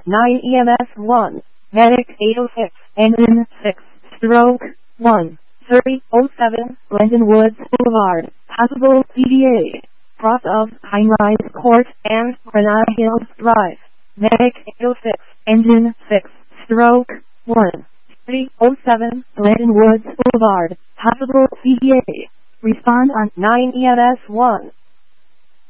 9 EMS 1, Medic 806, Engine 6, Stroke 1, 3007, Glendon Woods Boulevard, possible CDA, cross of Heinrich Court and Granada Hills Drive, Medic 806, Engine 6, Stroke 1, 3007, Glendon Woods Boulevard, possible CDA. Respond on 9 EMS 1.